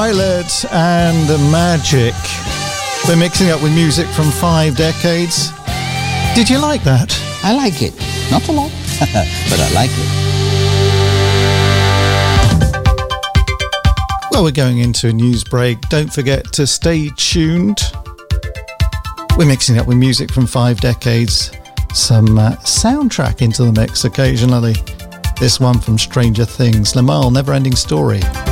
Violet and Magic. We're mixing up with music from 5 decades. Did you like that? I like it. Not a lot, but I like it. Well, we're going into a news break. Don't forget to stay tuned. We're mixing up with music from 5 decades. Some soundtrack into the mix occasionally. This one from Stranger Things, Lamal, Never Ending Story.